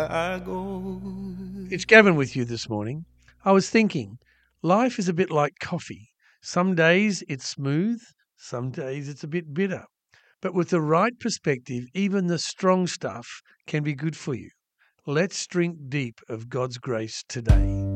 It's Gavin with you this morning. I was thinking, life is a bit like coffee. Some days it's smooth, some days it's a bit bitter. But with the right perspective, even the strong stuff can be good for you. Let's drink deep of God's grace today.